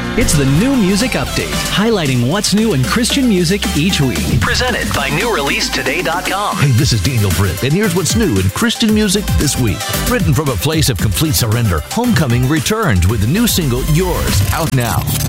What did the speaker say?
It's the New Music Update, highlighting what's new in Christian music each week. Presented by NewReleaseToday.com. Hey, this is Daniel Britt, and here's what's new in Christian music this week. Written from a place of complete surrender, Homecoming returns with the new single, Yours, out now.